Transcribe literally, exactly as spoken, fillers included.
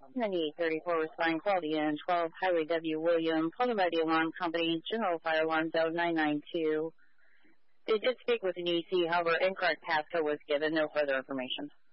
ninety-eight thirty-four, responding quality in twelve, Highway W. William, followed by the alarm company, General Fire Alarm Zone nine nine two. They did speak with an E C, however, incorrect passcode was given, no further information.